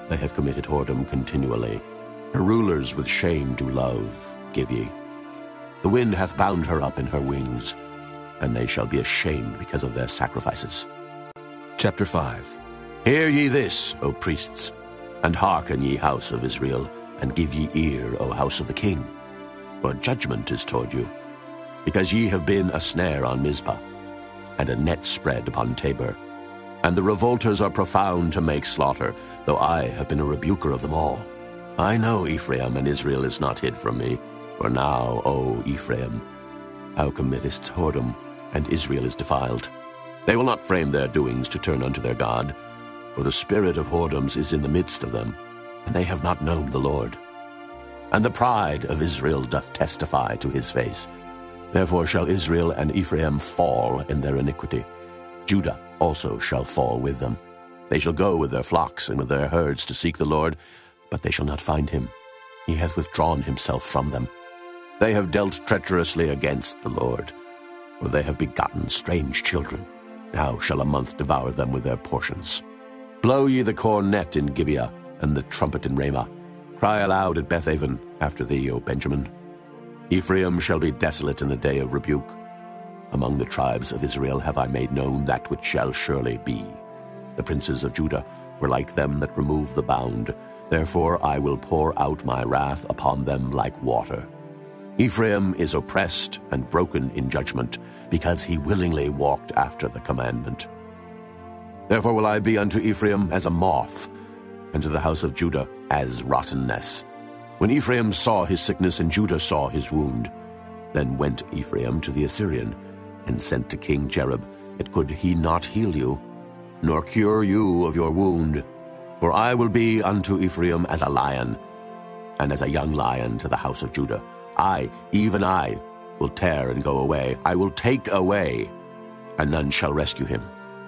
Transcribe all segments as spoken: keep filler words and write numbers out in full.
They have committed whoredom continually. Her rulers with shame do love, give ye. The wind hath bound her up in her wings, and they shall be ashamed because of their sacrifices. Chapter five. Hear ye this, O priests, and hearken, ye house of Israel, and give ye ear, O house of the king. For judgment is toward you, because ye have been a snare on Mizpah, and a net spread upon Tabor. And the revolters are profound to make slaughter, though I have been a rebuker of them all. I know Ephraim, and Israel is not hid from me. For now, O Ephraim, thou committest whoredom, and Israel is defiled. They will not frame their doings to turn unto their God, for the spirit of whoredoms is in the midst of them, and they have not known the Lord. And the pride of Israel doth testify to his face. Therefore shall Israel and Ephraim fall in their iniquity. Judah also shall fall with them. They shall go with their flocks and with their herds to seek the Lord, but they shall not find him. He hath withdrawn himself from them. They have dealt treacherously against the Lord, for they have begotten strange children. Now shall a month devour them with their portions. Blow ye the cornet in Gibeah, and the trumpet in Ramah. Cry aloud at Bethaven after thee, O Benjamin. Ephraim shall be desolate in the day of rebuke. Among the tribes of Israel have I made known that which shall surely be. The princes of Judah were like them that remove the bound. Therefore I will pour out my wrath upon them like water. Ephraim is oppressed and broken in judgment, because he willingly walked after the commandment. Therefore will I be unto Ephraim as a moth, and to the house of Judah as rottenness. When Ephraim saw his sickness and Judah saw his wound, then went Ephraim to the Assyrian, and sent to King Jareb, yet could he not heal you, nor cure you of your wound. For I will be unto Ephraim as a lion, and as a young lion to the house of Judah. I, even I, will tear and go away. I will take away, and none shall rescue him.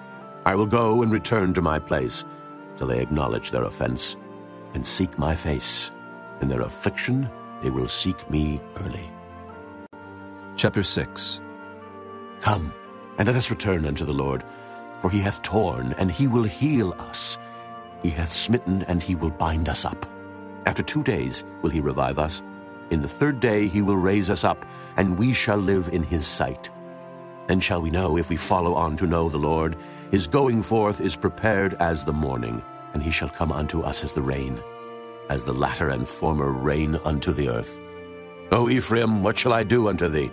I will go and return to my place, till they acknowledge their offense, and seek my face. In their affliction they will seek me early. Chapter six. Come, and let us return unto the Lord, for he hath torn, and he will heal us. He hath smitten, and he will bind us up. After two days will he revive us. In the third day he will raise us up, and we shall live in his sight. Then shall we know, if we follow on to know the Lord. His going forth is prepared as the morning, and he shall come unto us as the rain, as the latter and former rain unto the earth. O Ephraim, what shall I do unto thee?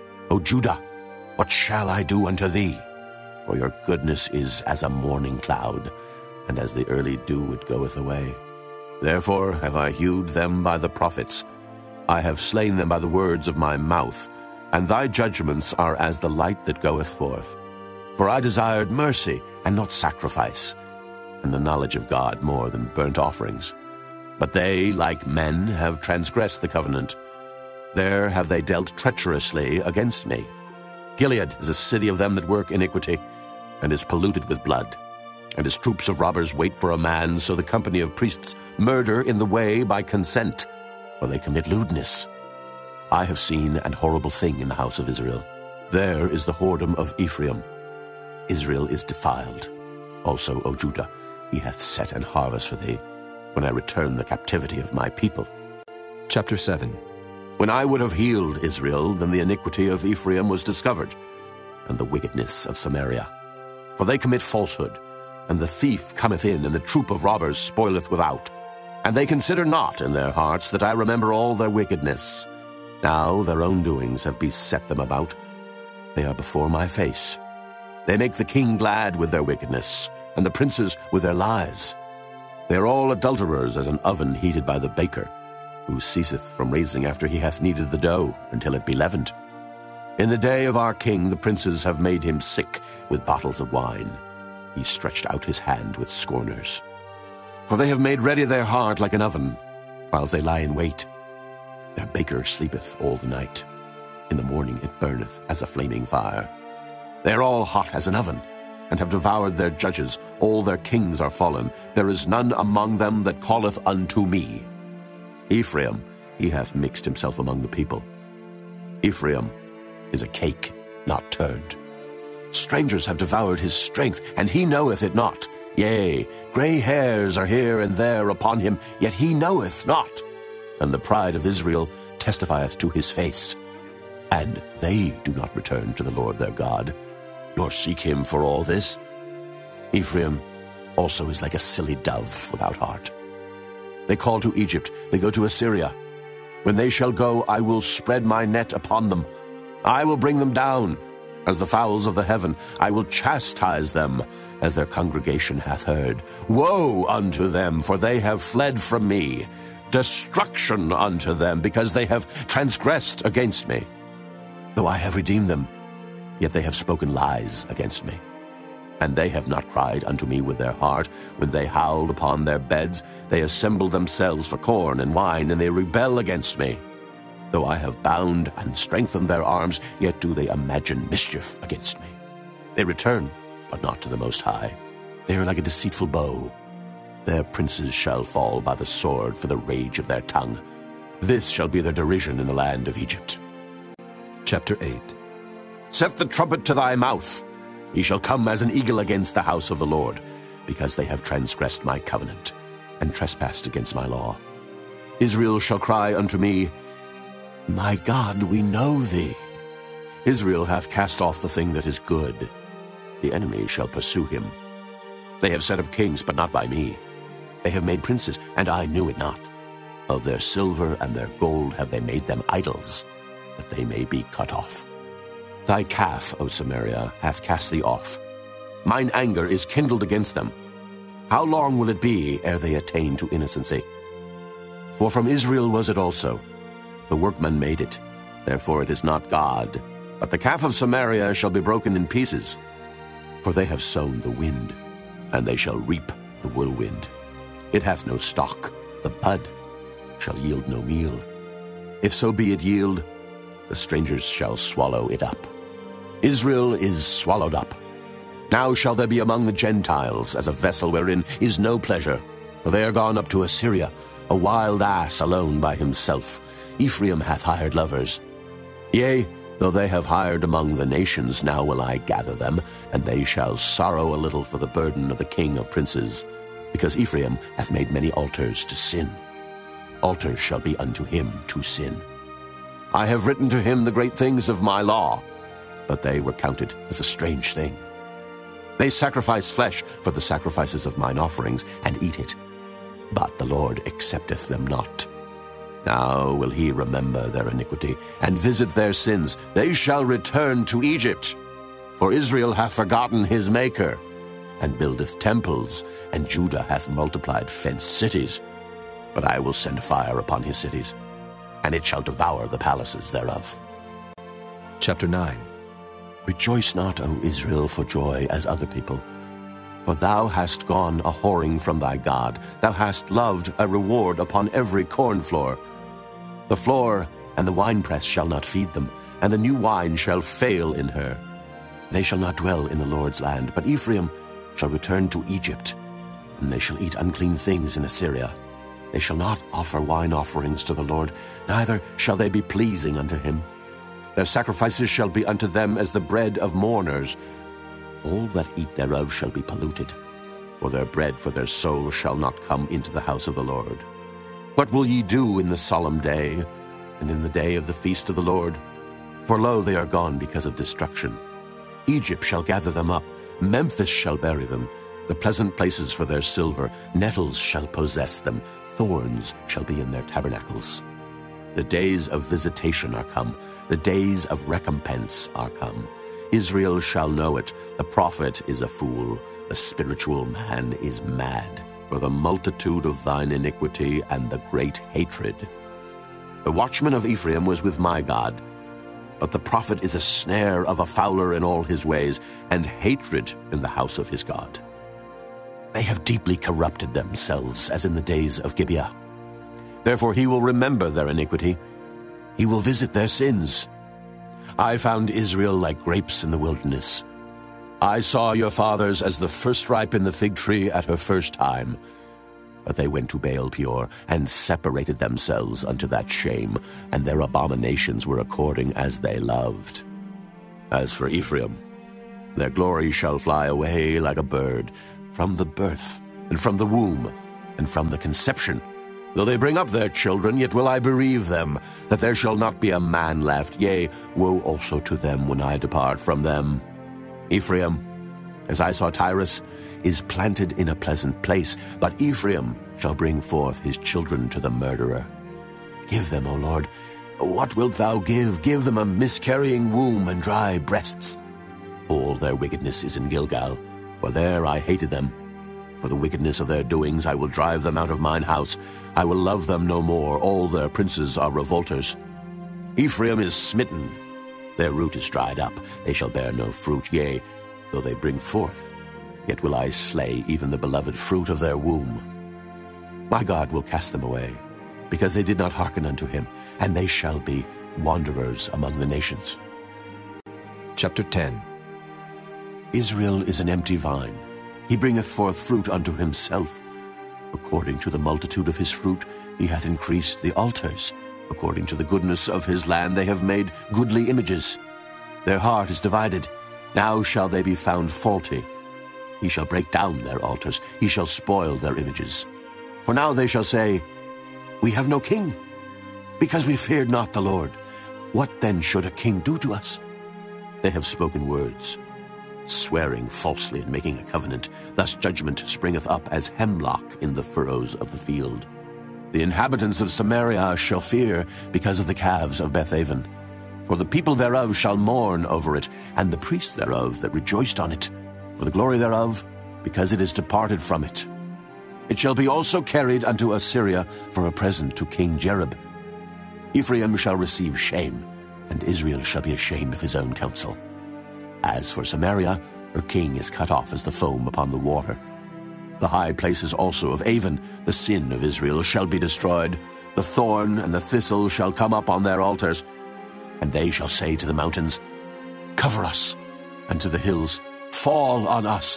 O Judah, what shall I do unto thee? For your goodness is as a morning cloud, and as the early dew it goeth away. Therefore have I hewed them by the prophets. I have slain them by the words of my mouth, and thy judgments are as the light that goeth forth. For I desired mercy, and not sacrifice, and the knowledge of God more than burnt offerings. But they, like men, have transgressed the covenant. There have they dealt treacherously against me. Gilead is a city of them that work iniquity, and is polluted with blood. And his troops of robbers wait for a man, so the company of priests murder in the way by consent, for they commit lewdness. I have seen an horrible thing in the house of Israel. There is the whoredom of Ephraim. Israel is defiled. Also, O Judah, he hath set an harvest for thee, when I return the captivity of my people. Chapter seven. When I would have healed Israel, then the iniquity of Ephraim was discovered, and the wickedness of Samaria. For they commit falsehood, and the thief cometh in, and the troop of robbers spoileth without. And they consider not in their hearts that I remember all their wickedness. Now their own doings have beset them about. They are before my face. They make the king glad with their wickedness, and the princes with their lies. They are all adulterers as an oven heated by the baker, who ceaseth from raising after he hath kneaded the dough, until it be leavened. In the day of our king the princes have made him sick with bottles of wine. He stretched out his hand with scorners. For they have made ready their heart like an oven, whiles they lie in wait. Their baker sleepeth all the night. In the morning it burneth as a flaming fire. They are all hot as an oven, and have devoured their judges. All their kings are fallen. There is none among them that calleth unto me. Ephraim, he hath mixed himself among the people. Ephraim is a cake not turned. Strangers have devoured his strength, and he knoweth it not. Yea, grey hairs are here and there upon him, yet he knoweth not. And the pride of Israel testifieth to his face. And they do not return to the Lord their God, nor seek him for all this. Ephraim also is like a silly dove without heart. They call to Egypt, they go to Assyria. When they shall go, I will spread my net upon them. I will bring them down as the fowls of the heaven. I will chastise them as their congregation hath heard. Woe unto them, for they have fled from me. Destruction unto them, because they have transgressed against me. Though I have redeemed them, yet they have spoken lies against me. And they have not cried unto me with their heart. When they howled upon their beds, they assembled themselves for corn and wine, and they rebel against me. Though I have bound and strengthened their arms, yet do they imagine mischief against me. They return, but not to the Most High. They are like a deceitful bow. Their princes shall fall by the sword for the rage of their tongue. This shall be their derision in the land of Egypt. Chapter eight. Set the trumpet to thy mouth. He shall come as an eagle against the house of the Lord, because they have transgressed my covenant, and trespassed against my law. Israel shall cry unto me, My God, we know thee. Israel hath cast off the thing that is good. The enemy shall pursue him. They have set up kings, but not by me. They have made princes, and I knew it not. Of their silver and their gold have they made them idols, that they may be cut off. Thy calf, O Samaria, hath cast thee off. Mine anger is kindled against them. How long will it be ere they attain to innocency? For from Israel was it also. The workman made it, therefore it is not God. But the calf of Samaria shall be broken in pieces. For they have sown the wind, and they shall reap the whirlwind. It hath no stalk, the bud shall yield no meal. If so be it yield, the strangers shall swallow it up. Israel is swallowed up. Now shall there be among the Gentiles as a vessel wherein is no pleasure. For they are gone up to Assyria, a wild ass alone by himself. Ephraim hath hired lovers. Yea, though they have hired among the nations, now will I gather them, and they shall sorrow a little for the burden of the king of princes, because Ephraim hath made many altars to sin. Altars shall be unto him to sin. I have written to him the great things of my law, but they were counted as a strange thing. They sacrifice flesh for the sacrifices of mine offerings, and eat it. But the Lord accepteth them not. Now will he remember their iniquity, and visit their sins. They shall return to Egypt. For Israel hath forgotten his Maker, and buildeth temples, and Judah hath multiplied fenced cities. But I will send fire upon his cities, and it shall devour the palaces thereof. Chapter nine. Rejoice not, O Israel, for joy as other people. For thou hast gone a whoring from thy God. Thou hast loved a reward upon every corn floor. The floor and the winepress shall not feed them, and the new wine shall fail in her. They shall not dwell in the Lord's land, but Ephraim shall return to Egypt, and they shall eat unclean things in Assyria. They shall not offer wine offerings to the Lord, neither shall they be pleasing unto him. Their sacrifices shall be unto them as the bread of mourners. All that eat thereof shall be polluted, for their bread for their soul shall not come into the house of the Lord. What will ye do in the solemn day, and in the day of the feast of the Lord? For lo, they are gone because of destruction. Egypt shall gather them up, Memphis shall bury them, the pleasant places for their silver, nettles shall possess them, thorns shall be in their tabernacles. The days of visitation are come, the days of recompense are come. Israel shall know it, the prophet is a fool, the spiritual man is mad, for the multitude of thine iniquity and the great hatred. The watchman of Ephraim was with my God, but the prophet is a snare of a fowler in all his ways, and hatred in the house of his God. They have deeply corrupted themselves, as in the days of Gibeah. Therefore he will remember their iniquity, he will visit their sins. I found Israel like grapes in the wilderness. I saw your fathers as the first ripe in the fig tree at her first time. But they went to Baal Peor, and separated themselves unto that shame, and their abominations were according as they loved. As for Ephraim, their glory shall fly away like a bird, from the birth, and from the womb, and from the conception. Though they bring up their children, yet will I bereave them, that there shall not be a man left. Yea, woe also to them when I depart from them. Ephraim, as I saw Tyrus, is planted in a pleasant place, but Ephraim shall bring forth his children to the murderer. Give them, O Lord, what wilt thou give? Give them a miscarrying womb and dry breasts. All their wickedness is in Gilgal, for there I hated them. For the wickedness of their doings I will drive them out of mine house. I will love them no more. All their princes are revolters. Ephraim is smitten. Their root is dried up. They shall bear no fruit. Yea, though they bring forth, yet will I slay even the beloved fruit of their womb. My God will cast them away, because they did not hearken unto him, and they shall be wanderers among the nations. Chapter ten. Israel is an empty vine. He bringeth forth fruit unto himself. According to the multitude of his fruit he hath increased the altars. According to the goodness of his land they have made goodly images. Their heart is divided. Now shall they be found faulty. He shall break down their altars. He shall spoil their images. For now they shall say, We have no king, because we feared not the Lord. What then should a king do to us? They have spoken words, swearing falsely and making a covenant. Thus judgment springeth up as hemlock in the furrows of the field. The inhabitants of Samaria shall fear because of the calves of Bethaven. For the people thereof shall mourn over it, and the priests thereof that rejoiced on it, for the glory thereof, because it is departed from it. It shall be also carried unto Assyria for a present to King Jareb. Ephraim shall receive shame, and Israel shall be ashamed of his own counsel. As for Samaria, her king is cut off as the foam upon the water. The high places also of Avon, the sin of Israel, shall be destroyed. The thorn and the thistle shall come up on their altars. And they shall say to the mountains, Cover us, and to the hills, Fall on us.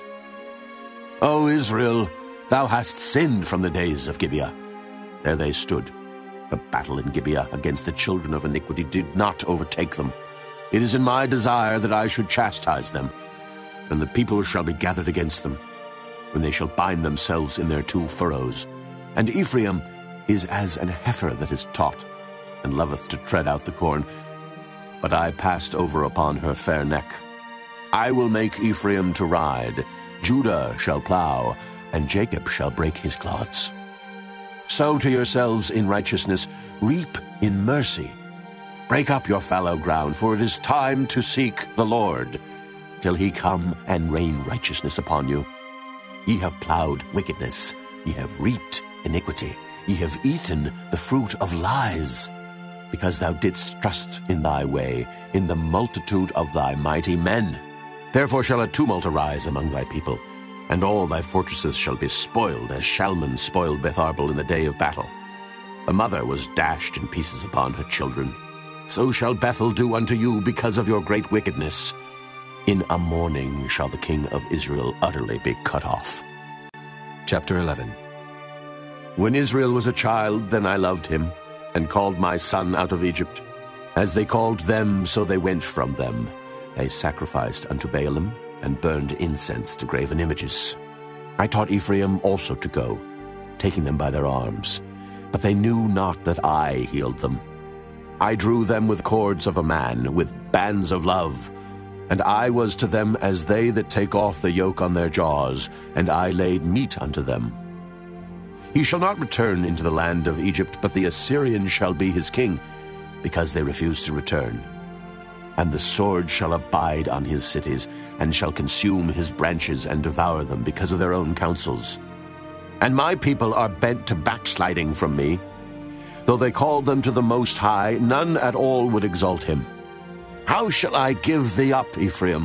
O Israel, thou hast sinned from the days of Gibeah. There they stood. The battle in Gibeah against the children of iniquity did not overtake them. It is in my desire that I should chastise them, and the people shall be gathered against them, when they shall bind themselves in their two furrows. And Ephraim is as an heifer that is taught, and loveth to tread out the corn. But I passed over upon her fair neck. I will make Ephraim to ride, Judah shall plow, and Jacob shall break his clods. Sow to yourselves in righteousness, reap in mercy. Break up your fallow ground, for it is time to seek the Lord, till he come and rain righteousness upon you. Ye have plowed wickedness, ye have reaped iniquity, ye have eaten the fruit of lies, because thou didst trust in thy way, in the multitude of thy mighty men. Therefore shall a tumult arise among thy people, and all thy fortresses shall be spoiled, as Shalman spoiled Beth-arbel in the day of battle. The mother was dashed in pieces upon her children. So shall Bethel do unto you because of your great wickedness. In a morning shall the king of Israel utterly be cut off. Chapter eleven. When Israel was a child, then I loved him, and called my son out of Egypt. As they called them, so they went from them. They sacrificed unto Baalim, and burned incense to graven images. I taught Ephraim also to go, taking them by their arms. But they knew not that I healed them. I drew them with cords of a man, with bands of love. And I was to them as they that take off the yoke on their jaws, and I laid meat unto them. He shall not return into the land of Egypt, but the Assyrian shall be his king, because they refuse to return. And the sword shall abide on his cities, and shall consume his branches and devour them because of their own counsels. And my people are bent to backsliding from me. Though they called them to the Most High, none at all would exalt him. How shall I give thee up, Ephraim?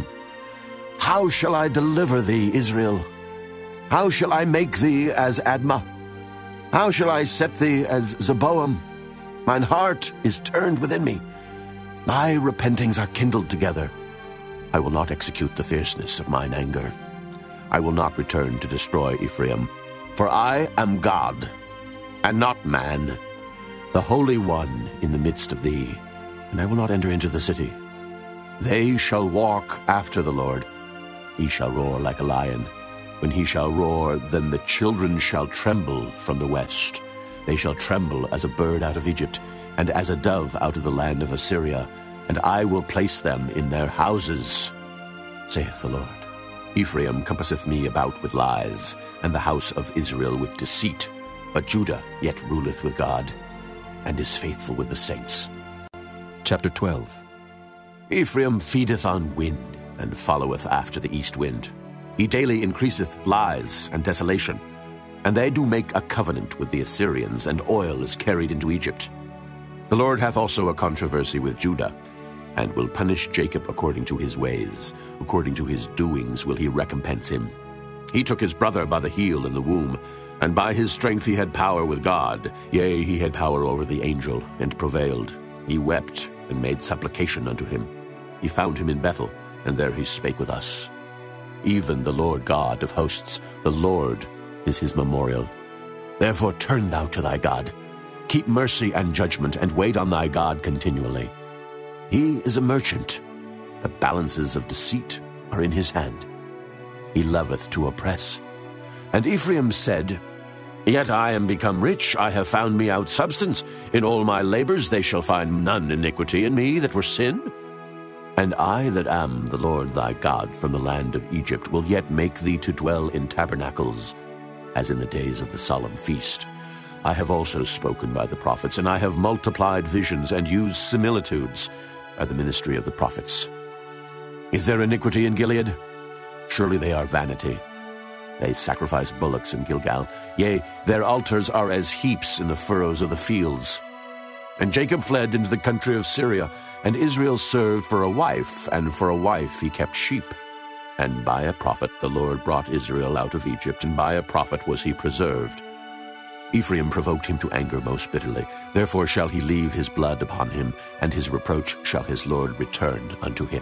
How shall I deliver thee, Israel? How shall I make thee as Admah? How shall I set thee as Zeboam? Mine heart is turned within me. My repentings are kindled together. I will not execute the fierceness of mine anger. I will not return to destroy Ephraim. For I am God, and not man, the Holy One in the midst of thee, and I will not enter into the city. They shall walk after the Lord. He shall roar like a lion. When he shall roar, then the children shall tremble from the west. They shall tremble as a bird out of Egypt, and as a dove out of the land of Assyria, and I will place them in their houses, saith the Lord. Ephraim compasseth me about with lies, and the house of Israel with deceit. But Judah yet ruleth with God, and is faithful with the saints. Chapter twelve. Ephraim feedeth on wind, and followeth after the east wind. He daily increaseth lies and desolation. And they do make a covenant with the Assyrians, and oil is carried into Egypt. The Lord hath also a controversy with Judah, and will punish Jacob according to his ways. According to his doings will he recompense him. He took his brother by the heel in the womb, and by his strength he had power with God. Yea, he had power over the angel, and prevailed. He wept, and made supplication unto him. He found him in Bethel, and there he spake with us. Even the Lord God of hosts, the Lord is his memorial. Therefore turn thou to thy God. Keep mercy and judgment, and wait on thy God continually. He is a merchant. The balances of deceit are in his hand. He loveth to oppress. And Ephraim said, Yet I am become rich, I have found me out substance. In all my labors they shall find none iniquity in me that were sin. And I that am the Lord thy God from the land of Egypt will yet make thee to dwell in tabernacles, as in the days of the solemn feast. I have also spoken by the prophets, and I have multiplied visions and used similitudes by the ministry of the prophets. Is there iniquity in Gilead? Surely they are vanity. They sacrifice bullocks in Gilgal. Yea, their altars are as heaps in the furrows of the fields. And Jacob fled into the country of Syria, and Israel served for a wife, and for a wife he kept sheep. And by a prophet the Lord brought Israel out of Egypt, and by a prophet was he preserved. Ephraim provoked him to anger most bitterly. Therefore shall he leave his blood upon him, and his reproach shall his Lord return unto him.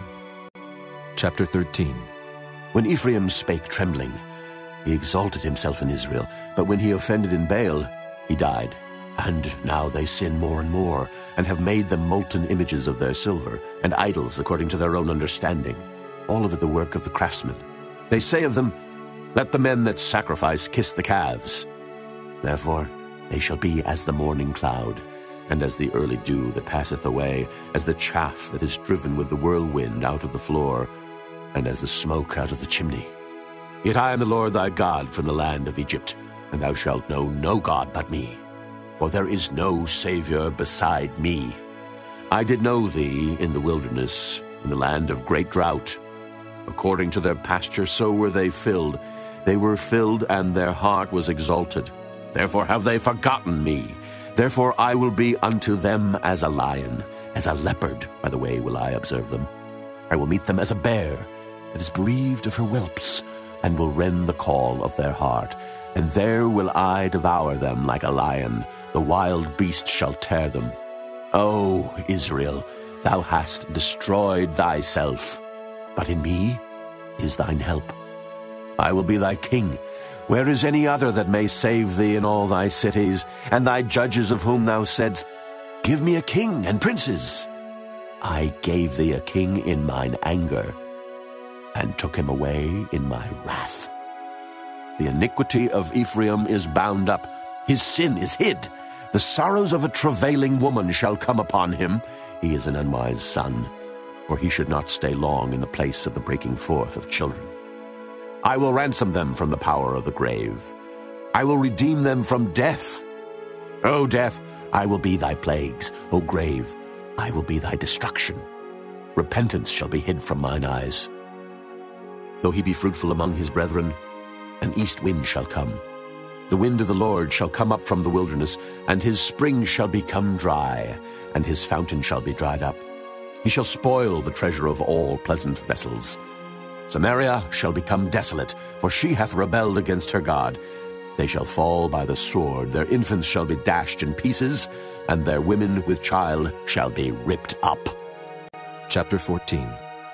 Chapter thirteen. When Ephraim spake trembling, he exalted himself in Israel. But when he offended in Baal, he died. And now they sin more and more, and have made them molten images of their silver, and idols according to their own understanding, all of it the work of the craftsmen. They say of them, Let the men that sacrifice kiss the calves. Therefore they shall be as the morning cloud, and as the early dew that passeth away, as the chaff that is driven with the whirlwind out of the floor, and as the smoke out of the chimney. Yet I am the Lord thy God from the land of Egypt, and thou shalt know no God but me. For there is no Savior beside me. I did know thee in the wilderness, in the land of great drought. According to their pasture so were they filled. They were filled, and their heart was exalted. Therefore have they forgotten me. Therefore I will be unto them as a lion, as a leopard, by the way will I observe them. I will meet them as a bear that is bereaved of her whelps, and will rend the call of their heart. And there will I devour them like a lion. The wild beast shall tear them. O Israel, thou hast destroyed thyself, but in me is thine help. I will be thy king. Where is any other that may save thee in all thy cities, and thy judges of whom thou saidst, Give me a king and princes? I gave thee a king in mine anger, and took him away in my wrath. The iniquity of Ephraim is bound up, his sin is hid. The sorrows of a travailing woman shall come upon him. He is an unwise son, for he should not stay long in the place of the breaking forth of children. I will ransom them from the power of the grave. I will redeem them from death. O death, I will be thy plagues. O grave, I will be thy destruction. Repentance shall be hid from mine eyes. Though he be fruitful among his brethren, an east wind shall come. The wind of the Lord shall come up from the wilderness, and his spring shall become dry, and his fountain shall be dried up. He shall spoil the treasure of all pleasant vessels. Samaria shall become desolate, for she hath rebelled against her God. They shall fall by the sword, their infants shall be dashed in pieces, and their women with child shall be ripped up. Chapter fourteen.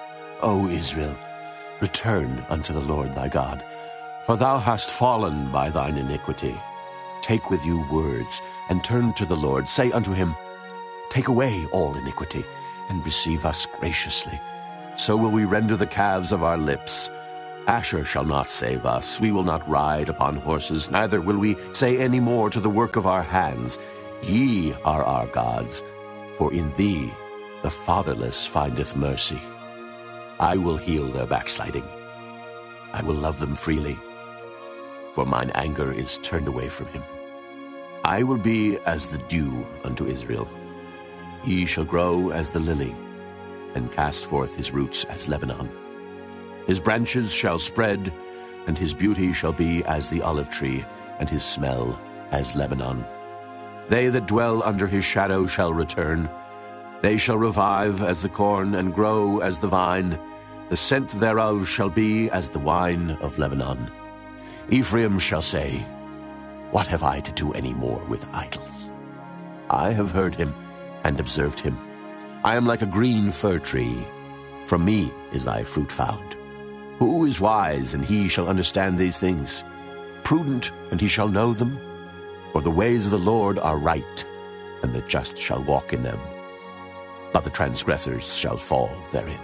O Israel, return unto the Lord thy God, for thou hast fallen by thine iniquity. Take with you words, and turn to the Lord. Say unto him, Take away all iniquity, and receive us graciously. So will we render the calves of our lips, Asher shall not save us. We will not ride upon horses, neither will we say any more to the work of our hands, Ye are our gods, for in thee the fatherless findeth mercy. I will heal their backsliding. I will love them freely, for mine anger is turned away from him. I will be as the dew unto Israel. He shall grow as the lily, and cast forth his roots as Lebanon. His branches shall spread, and his beauty shall be as the olive tree, and his smell as Lebanon. They that dwell under his shadow shall return. They shall revive as the corn, and grow as the vine. The scent thereof shall be as the wine of Lebanon. Ephraim shall say, What have I to do any more with idols? I have heard him and observed him. I am like a green fir tree. From me is thy fruit found. Who is wise, and he shall understand these things? Prudent, and he shall know them? For the ways of the Lord are right, and the just shall walk in them, but the transgressors shall fall therein.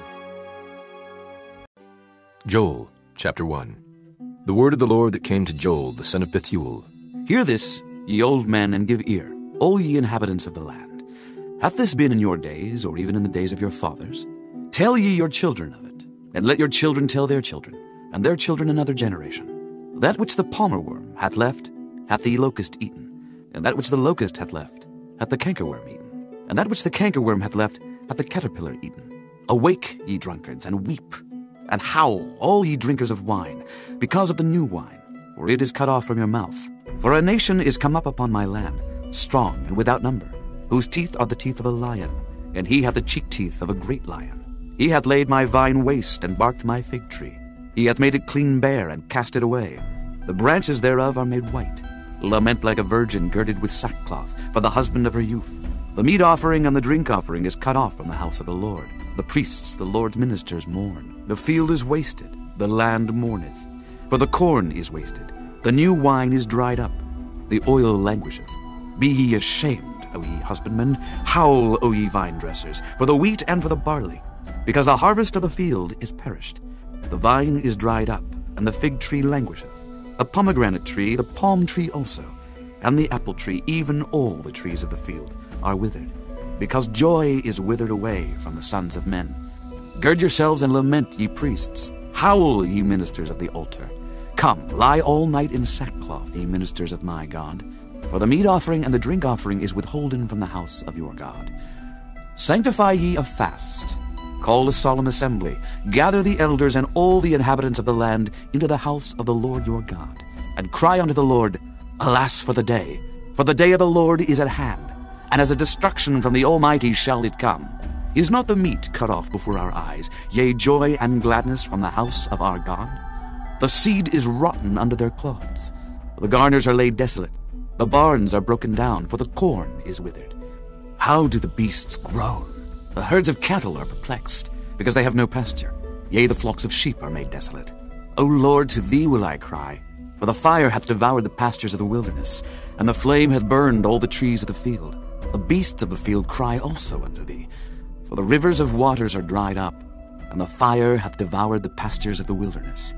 Joel, chapter one. The word of the Lord that came to Joel, the son of Bethuel. Hear this, ye old men, and give ear, all ye inhabitants of the land. Hath this been in your days, or even in the days of your fathers? Tell ye your children of it, and let your children tell their children, and their children another generation. That which the palmer worm hath left, hath the locust eaten, and that which the locust hath left, hath the cankerworm eaten, and that which the cankerworm hath left, hath the caterpillar eaten. Awake, ye drunkards, and weep, and howl, all ye drinkers of wine, because of the new wine, for it is cut off from your mouth. For a nation is come up upon my land, strong and without number, whose teeth are the teeth of a lion, and he hath the cheek teeth of a great lion. He hath laid my vine waste, and barked my fig tree. He hath made it clean bare, and cast it away. The branches thereof are made white. Lament like a virgin girded with sackcloth, for the husband of her youth. The meat offering and the drink offering is cut off from the house of the Lord. The priests, the Lord's ministers, mourn. The field is wasted, the land mourneth. For the corn is wasted, the new wine is dried up, the oil languisheth. Be ye ashamed, O ye husbandmen, howl, O ye vine dressers, for the wheat and for the barley, because the harvest of the field is perished. The vine is dried up, and the fig tree languisheth. The pomegranate tree, the palm tree also, and the apple tree, even all the trees of the field, are withered, because joy is withered away from the sons of men. Gird yourselves and lament, ye priests. Howl, ye ministers of the altar. Come, lie all night in sackcloth, ye ministers of my God. For the meat offering and the drink offering is withholden from the house of your God. Sanctify ye a fast. Call a solemn assembly. Gather the elders and all the inhabitants of the land into the house of the Lord your God, and cry unto the Lord, Alas for the day! For the day of the Lord is at hand, and as a destruction from the Almighty shall it come. Is not the meat cut off before our eyes, yea, joy and gladness from the house of our God? The seed is rotten under their clods. The garners are laid desolate. The barns are broken down, for the corn is withered. How do the beasts groan? The herds of cattle are perplexed, because they have no pasture. Yea, the flocks of sheep are made desolate. O Lord, to thee will I cry. For the fire hath devoured the pastures of the wilderness, and the flame hath burned all the trees of the field. The beasts of the field cry also unto thee. For the rivers of waters are dried up, and the fire hath devoured the pastures of the wilderness.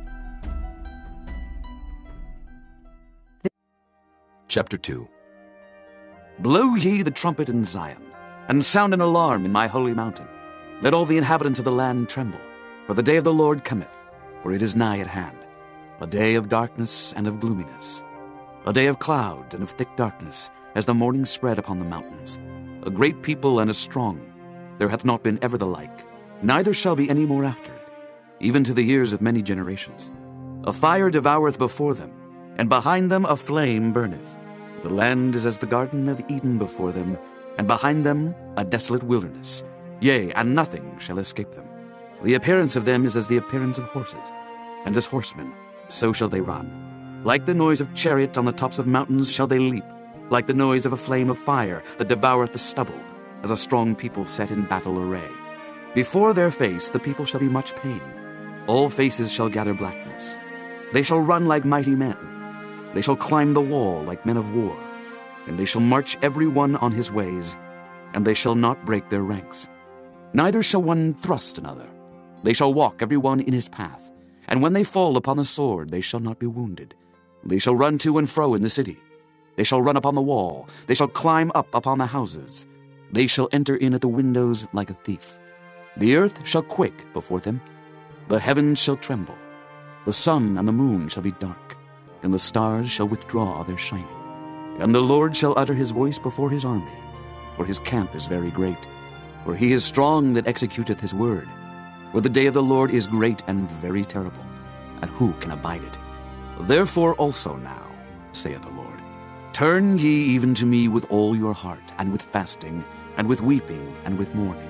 Chapter two. Blow ye the trumpet in Zion, and sound an alarm in my holy mountain. Let all the inhabitants of the land tremble, for the day of the Lord cometh, for it is nigh at hand, a day of darkness and of gloominess, a day of clouds and of thick darkness, as the morning spread upon the mountains. A great people and a strong, there hath not been ever the like, neither shall be any more after it, even to the years of many generations. A fire devoureth before them, and behind them a flame burneth. The land is as the garden of Eden before them, and behind them a desolate wilderness. Yea, and nothing shall escape them. The appearance of them is as the appearance of horses, and as horsemen, so shall they run. Like the noise of chariots on the tops of mountains shall they leap, like the noise of a flame of fire that devoureth the stubble, as a strong people set in battle array. Before their face the people shall be much pain. All faces shall gather blackness. They shall run like mighty men. They shall climb the wall like men of war, and they shall march every one on his ways, and they shall not break their ranks. Neither shall one thrust another. They shall walk every one in his path, And when they fall upon the sword, they shall not be wounded. They shall run to and fro in the city. They shall run upon the wall. They shall climb up upon the houses. They shall enter in at the windows like a thief. The earth shall quake before them. The heavens shall tremble. The sun and the moon shall be dark, and the stars shall withdraw their shining. And the Lord shall utter his voice before his army, for his camp is very great. For he is strong that executeth his word. For the day of the Lord is great and very terrible, and who can abide it? Therefore also now, saith the Lord, turn ye even to me with all your heart, and with fasting, and with weeping, and with mourning.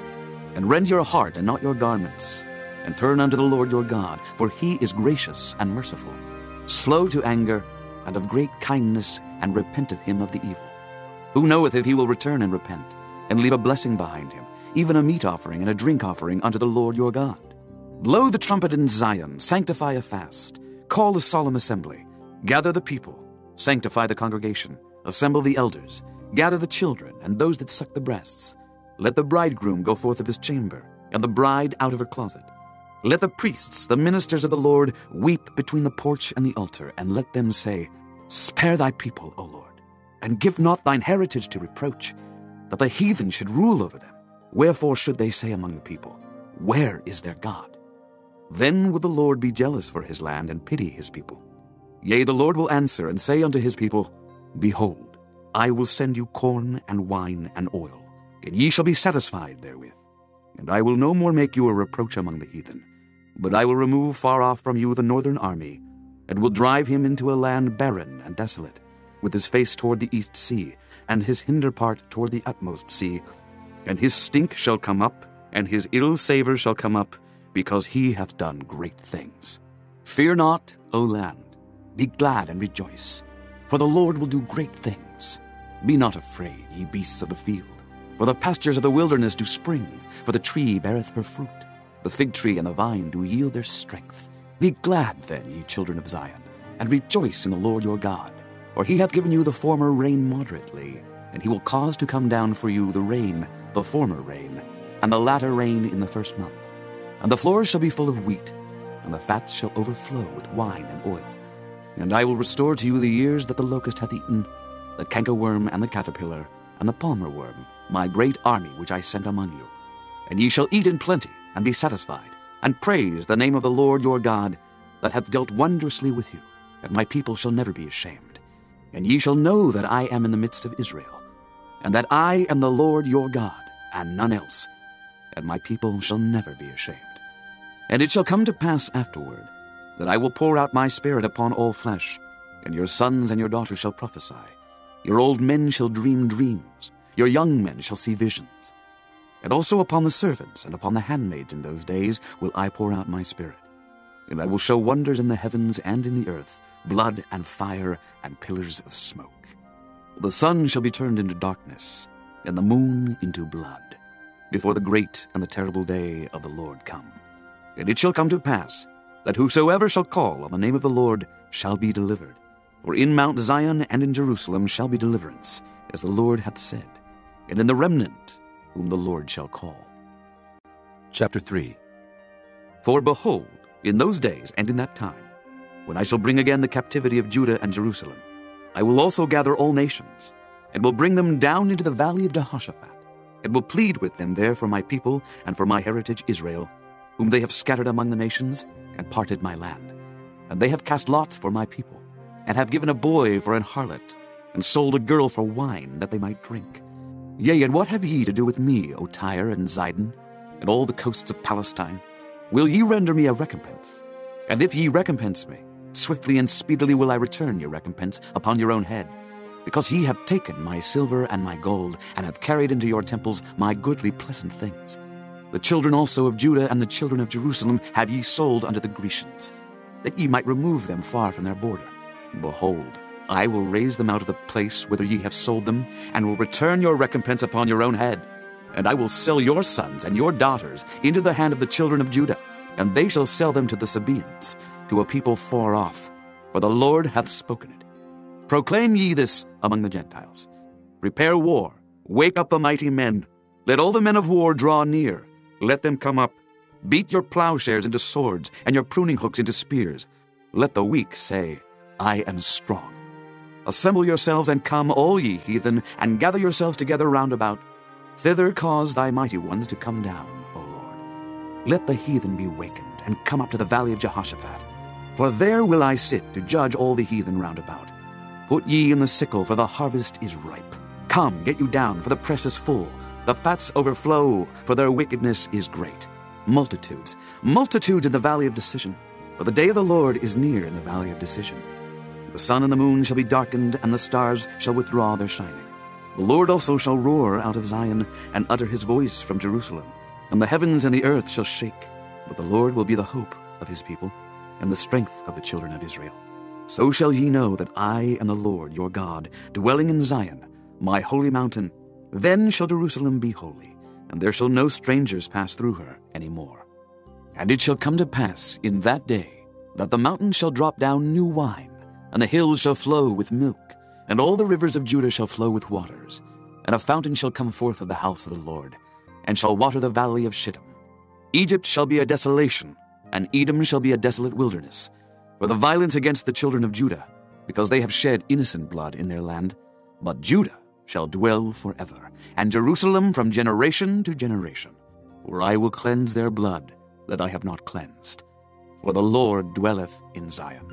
And rend your heart and not your garments, and turn unto the Lord your God, for he is gracious and merciful, slow to anger, and of great kindness, and repenteth him of the evil. Who knoweth if he will return and repent, and leave a blessing behind him, even a meat offering and a drink offering unto the Lord your God? Blow the trumpet in Zion, sanctify a fast, call a solemn assembly, gather the people, sanctify the congregation, assemble the elders, gather the children and those that suck the breasts. Let the bridegroom go forth of his chamber, and the bride out of her closet. Let the priests, the ministers of the Lord, weep between the porch and the altar, and let them say, Spare thy people, O Lord, and give not thine heritage to reproach, that the heathen should rule over them. Wherefore should they say among the people, Where is their God? Then will the Lord be jealous for his land, and pity his people. Yea, the Lord will answer, and say unto his people, Behold, I will send you corn and wine and oil, and ye shall be satisfied therewith. And I will no more make you a reproach among the heathen, but I will remove far off from you the northern army, and will drive him into a land barren and desolate, with his face toward the east sea, and his hinder part toward the utmost sea. And his stink shall come up, and his ill savour shall come up, because he hath done great things. Fear not, O land, be glad and rejoice, for the Lord will do great things. Be not afraid, ye beasts of the field, for the pastures of the wilderness do spring, for the tree beareth her fruit. The fig tree and the vine do yield their strength. Be glad then, ye children of Zion, and rejoice in the Lord your God. For he hath given you the former rain moderately, and he will cause to come down for you the rain, the former rain, and the latter rain in the first month. And the floors shall be full of wheat, and the fats shall overflow with wine and oil. And I will restore to you the years that the locust hath eaten, the cankerworm and the caterpillar, and the palmer worm, my great army which I sent among you. And ye shall eat in plenty, and be satisfied, and praise the name of the Lord your God, that hath dealt wondrously with you, and my people shall never be ashamed. And ye shall know that I am in the midst of Israel, and that I am the Lord your God, and none else, and my people shall never be ashamed. And it shall come to pass afterward, that I will pour out my spirit upon all flesh, and your sons and your daughters shall prophesy. Your old men shall dream dreams, your young men shall see visions. And also upon the servants and upon the handmaids in those days will I pour out my spirit. And I will show wonders in the heavens and in the earth, blood and fire and pillars of smoke. The sun shall be turned into darkness, and the moon into blood, before the great and the terrible day of the Lord come. And it shall come to pass, that whosoever shall call on the name of the Lord shall be delivered. For in Mount Zion and in Jerusalem shall be deliverance, as the Lord hath said, and in the remnant whom the Lord shall call. Chapter three. For behold, in those days and in that time, when I shall bring again the captivity of Judah and Jerusalem, I will also gather all nations, and will bring them down into the valley of Jehoshaphat, and will plead with them there for my people and for my heritage Israel, whom they have scattered among the nations, and parted my land. And they have cast lots for my people, and have given a boy for an harlot, and sold a girl for wine, that they might drink. Yea, and what have ye to do with me, O Tyre and Zidon, and all the coasts of Palestine? Will ye render me a recompense? And if ye recompense me, swiftly and speedily will I return your recompense upon your own head. Because ye have taken my silver and my gold, and have carried into your temples my goodly pleasant things. The children also of Judah and the children of Jerusalem have ye sold unto the Grecians, that ye might remove them far from their border. Behold, I will raise them out of the place whither ye have sold them, and will return your recompense upon your own head. And I will sell your sons and your daughters into the hand of the children of Judah, and they shall sell them to the Sabaeans, to a people far off, for the Lord hath spoken it. Proclaim ye this among the Gentiles. Prepare war, wake up the mighty men. Let all the men of war draw near. Let them come up. Beat your plowshares into swords, and your pruning hooks into spears. Let the weak say, I am strong. Assemble yourselves and come, all ye heathen, and gather yourselves together round about. Thither cause thy mighty ones to come down, O Lord. Let the heathen be wakened, and come up to the valley of Jehoshaphat. For there will I sit to judge all the heathen round about. Put ye in the sickle, for the harvest is ripe. Come, get you down, for the press is full. The fats overflow, for their wickedness is great. Multitudes, multitudes in the valley of decision. For the day of the Lord is near in the valley of decision. The sun and the moon shall be darkened, and the stars shall withdraw their shining. The Lord also shall roar out of Zion, and utter his voice from Jerusalem. And the heavens and the earth shall shake. But the Lord will be the hope of his people, and the strength of the children of Israel. So shall ye know that I am the Lord your God, dwelling in Zion, my holy mountain. Then shall Jerusalem be holy, and there shall no strangers pass through her any more. And it shall come to pass in that day that the mountains shall drop down new wine, and the hills shall flow with milk, and all the rivers of Judah shall flow with waters. And a fountain shall come forth of the house of the Lord, and shall water the valley of Shittim. Egypt shall be a desolation, and Edom shall be a desolate wilderness, for the violence against the children of Judah, because they have shed innocent blood in their land. But Judah shall dwell forever, and Jerusalem from generation to generation. For I will cleanse their blood that I have not cleansed, for the Lord dwelleth in Zion.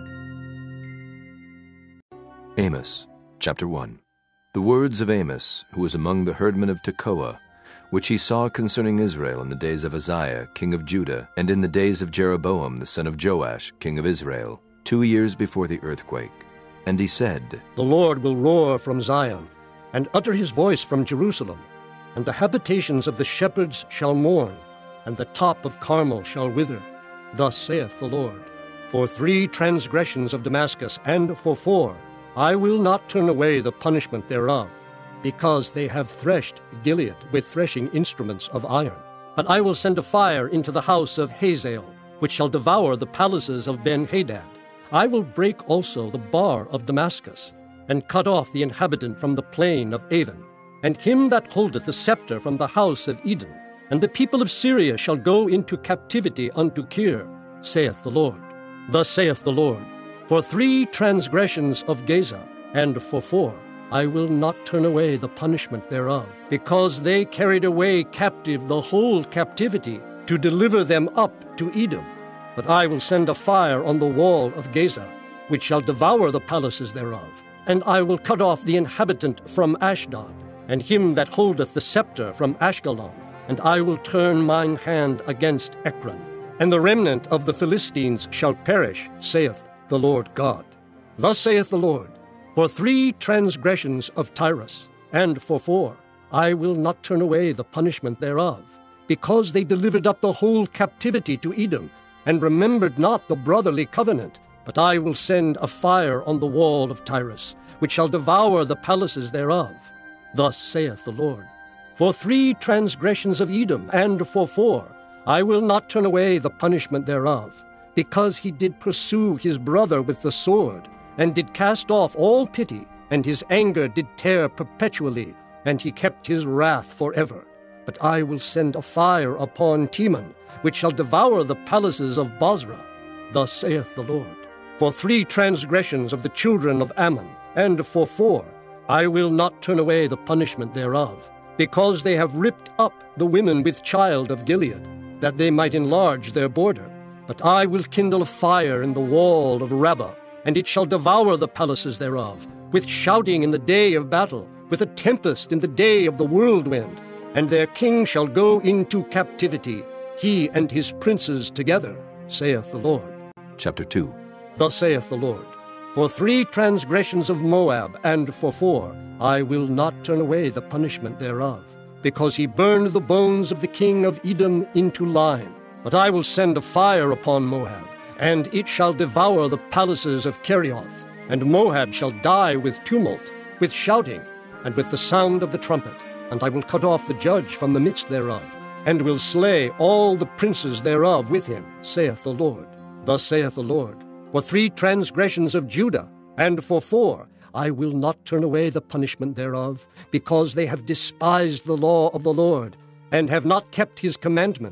Amos, chapter one. The words of Amos, who was among the herdmen of Tekoa, which he saw concerning Israel in the days of Uzziah, king of Judah, and in the days of Jeroboam the son of Joash, king of Israel, two years before the earthquake. And he said, The Lord will roar from Zion, and utter his voice from Jerusalem, and the habitations of the shepherds shall mourn, and the top of Carmel shall wither. Thus saith the Lord, For three transgressions of Damascus, and for four, I will not turn away the punishment thereof, because they have threshed Gilead with threshing instruments of iron. But I will send a fire into the house of Hazael, which shall devour the palaces of Ben-Hadad. I will break also the bar of Damascus, and cut off the inhabitant from the plain of Avon, and him that holdeth the scepter from the house of Eden. And the people of Syria shall go into captivity unto Kir, saith the Lord. Thus saith the Lord, For three transgressions of Gaza, and for four, I will not turn away the punishment thereof, because they carried away captive the whole captivity, to deliver them up to Edom. But I will send a fire on the wall of Gaza, which shall devour the palaces thereof. And I will cut off the inhabitant from Ashdod, and him that holdeth the scepter from Ashkelon. And I will turn mine hand against Ekron. And the remnant of the Philistines shall perish, saith the Lord God. Thus saith the Lord, For three transgressions of Tyrus, and for four, I will not turn away the punishment thereof, because they delivered up the whole captivity to Edom, and remembered not the brotherly covenant. But I will send a fire on the wall of Tyrus, which shall devour the palaces thereof. Thus saith the Lord, For three transgressions of Edom, and for four, I will not turn away the punishment thereof, because he did pursue his brother with the sword, and did cast off all pity, and his anger did tear perpetually, and he kept his wrath forever. But I will send a fire upon Teman, which shall devour the palaces of Bozrah. Thus saith the Lord, For three transgressions of the children of Ammon, and for four, I will not turn away the punishment thereof, because they have ripped up the women with child of Gilead, that they might enlarge their border. But I will kindle a fire in the wall of Rabbah, and it shall devour the palaces thereof, with shouting in the day of battle, with a tempest in the day of the whirlwind. And their king shall go into captivity, he and his princes together, saith the Lord. Chapter two. Thus saith the Lord, For three transgressions of Moab, and for four, I will not turn away the punishment thereof, because he burned the bones of the king of Edom into lime. But I will send a fire upon Moab, and it shall devour the palaces of Kerioth. And Moab shall die with tumult, with shouting, and with the sound of the trumpet. And I will cut off the judge from the midst thereof, and will slay all the princes thereof with him, saith the Lord. Thus saith the Lord, For three transgressions of Judah, and for four, I will not turn away the punishment thereof, because they have despised the law of the Lord, and have not kept his commandments,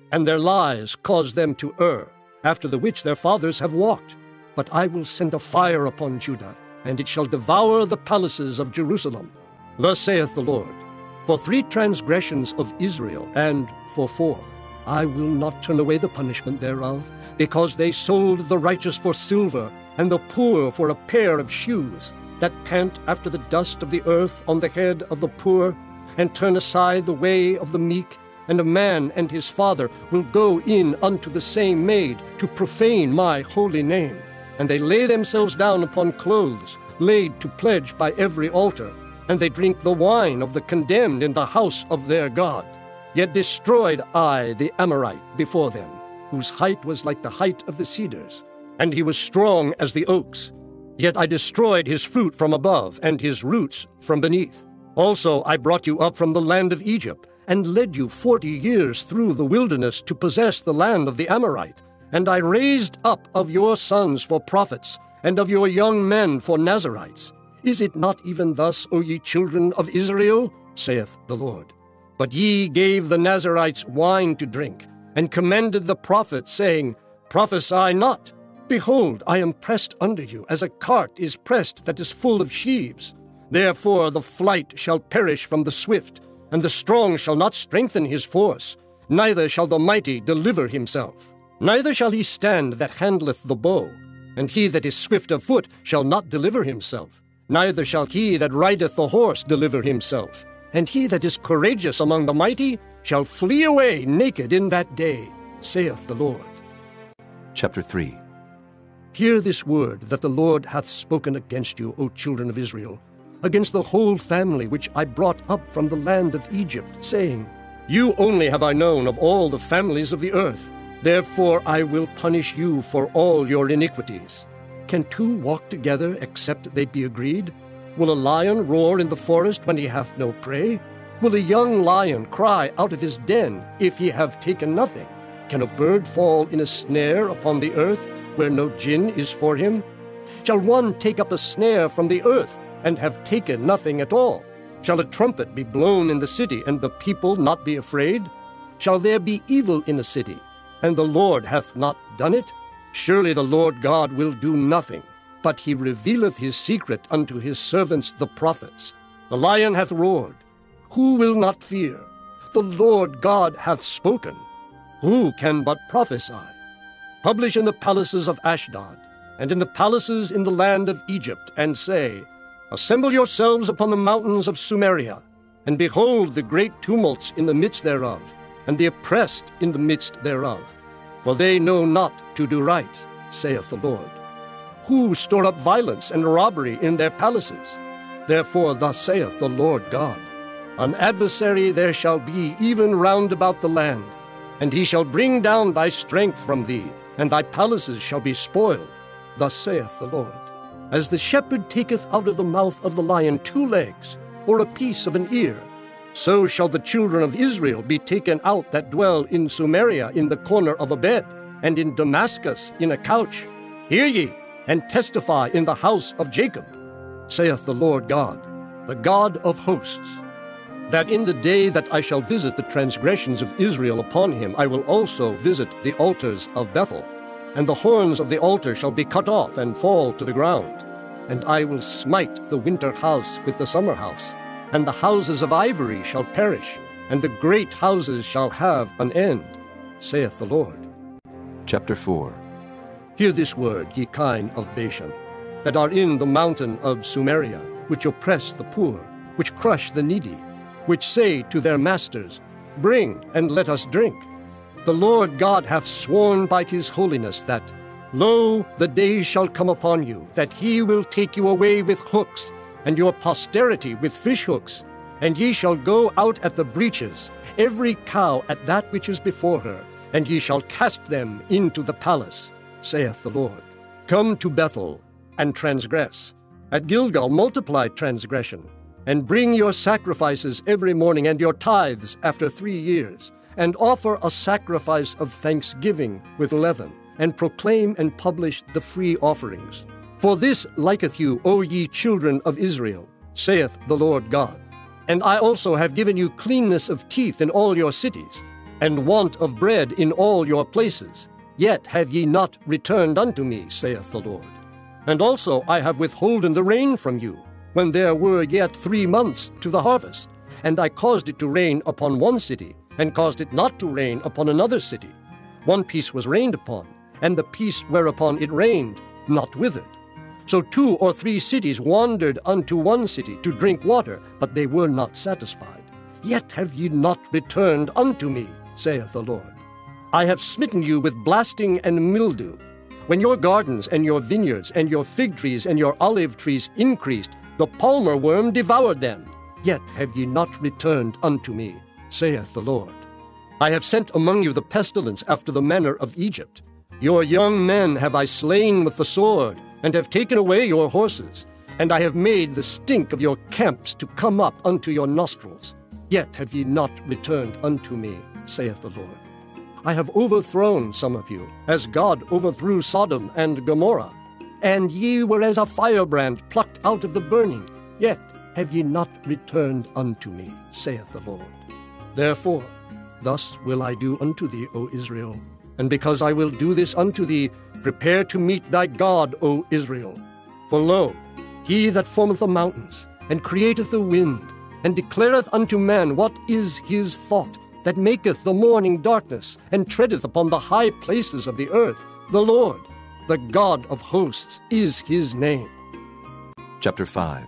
and their lies cause them to err, after the which their fathers have walked. But I will send a fire upon Judah, and it shall devour the palaces of Jerusalem. Thus saith the Lord, for three transgressions of Israel, and for four, I will not turn away the punishment thereof, because they sold the righteous for silver, and the poor for a pair of shoes, that pant after the dust of the earth on the head of the poor, and turn aside the way of the meek. And a man and his father will go in unto the same maid to profane my holy name. And they lay themselves down upon clothes, laid to pledge by every altar, and they drink the wine of the condemned in the house of their God. Yet destroyed I the Amorite before them, whose height was like the height of the cedars, and he was strong as the oaks. Yet I destroyed his fruit from above, and his roots from beneath. Also I brought you up from the land of Egypt, and led you forty years through the wilderness to possess the land of the Amorite. And I raised up of your sons for prophets, and of your young men for Nazarites. Is it not even thus, O ye children of Israel? Saith the Lord. But ye gave the Nazarites wine to drink, and commended the prophets, saying, Prophesy not. Behold, I am pressed under you, as a cart is pressed that is full of sheaves. Therefore the flight shall perish from the swift, and the strong shall not strengthen his force, neither shall the mighty deliver himself. Neither shall he stand that handleth the bow, and he that is swift of foot shall not deliver himself. Neither shall he that rideth the horse deliver himself. And he that is courageous among the mighty shall flee away naked in that day, saith the Lord. Chapter three. Hear this word that the Lord hath spoken against you, O children of Israel, against the whole family which I brought up from the land of Egypt, saying, You only have I known of all the families of the earth. Therefore I will punish you for all your iniquities. Can two walk together except they be agreed? Will a lion roar in the forest when he hath no prey? Will a young lion cry out of his den if he have taken nothing? Can a bird fall in a snare upon the earth where no gin is for him? Shall one take up a snare from the earth and have taken nothing at all? Shall a trumpet be blown in the city, and the people not be afraid? Shall there be evil in a city, and the Lord hath not done it? Surely the Lord God will do nothing, but he revealeth his secret unto his servants the prophets. The lion hath roared. Who will not fear? The Lord God hath spoken. Who can but prophesy? Publish in the palaces of Ashdod, and in the palaces in the land of Egypt, and say, Assemble yourselves upon the mountains of Sumeria, and behold the great tumults in the midst thereof, and the oppressed in the midst thereof. For they know not to do right, saith the Lord. Who store up violence and robbery in their palaces? Therefore thus saith the Lord God, An adversary there shall be even round about the land, and he shall bring down thy strength from thee, and thy palaces shall be spoiled. Thus saith the Lord. As the shepherd taketh out of the mouth of the lion two legs, or a piece of an ear, so shall the children of Israel be taken out that dwell in Sumeria in the corner of a bed, and in Damascus in a couch. Hear ye, and testify in the house of Jacob, saith the Lord God, the God of hosts, that in the day that I shall visit the transgressions of Israel upon him, I will also visit the altars of Bethel. And the horns of the altar shall be cut off and fall to the ground. And I will smite the winter house with the summer house, and the houses of ivory shall perish, and the great houses shall have an end, saith the Lord. Chapter four. Hear this word, ye kine of Bashan, that are in the mountain of Sumeria, which oppress the poor, which crush the needy, which say to their masters, Bring, and let us drink. The Lord God hath sworn by his holiness that, Lo, the days shall come upon you, that he will take you away with hooks, and your posterity with fish hooks, and ye shall go out at the breaches, every cow at that which is before her, and ye shall cast them into the palace, saith the Lord. Come to Bethel, and transgress. At Gilgal multiply transgression, and bring your sacrifices every morning, and your tithes after three years, and offer a sacrifice of thanksgiving with leaven, and proclaim and publish the free offerings. For this liketh you, O ye children of Israel, saith the Lord God. And I also have given you cleanness of teeth in all your cities, and want of bread in all your places. Yet have ye not returned unto me, saith the Lord. And also I have withholden the rain from you, when there were yet three months to the harvest. And I caused it to rain upon one city, and caused it not to rain upon another city. One piece was rained upon, and the piece whereupon it rained not withered. So two or three cities wandered unto one city to drink water, but they were not satisfied. Yet have ye not returned unto me, saith the Lord. I have smitten you with blasting and mildew. When your gardens and your vineyards and your fig trees and your olive trees increased, the palmer worm devoured them. Yet have ye not returned unto me, saith the Lord. I have sent among you the pestilence after the manner of Egypt. Your young men have I slain with the sword, and have taken away your horses, and I have made the stink of your camps to come up unto your nostrils. Yet have ye not returned unto me, saith the Lord. I have overthrown some of you, as God overthrew Sodom and Gomorrah. And ye were as a firebrand plucked out of the burning. Yet have ye not returned unto me, saith the Lord. Therefore, thus will I do unto thee, O Israel. And because I will do this unto thee, prepare to meet thy God, O Israel. For lo, he that formeth the mountains, and createth the wind, and declareth unto man what is his thought, that maketh the morning darkness, and treadeth upon the high places of the earth, the Lord, the God of hosts, is his name. Chapter five.